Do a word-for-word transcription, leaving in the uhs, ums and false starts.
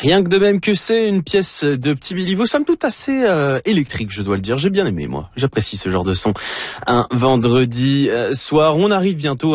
Rien que de même que c'est une pièce de Petit Béliveau, somme toute assez euh, électrique, je dois le dire. J'ai bien aimé, moi. J'apprécie ce genre de son. Un vendredi euh, soir, on arrive bientôt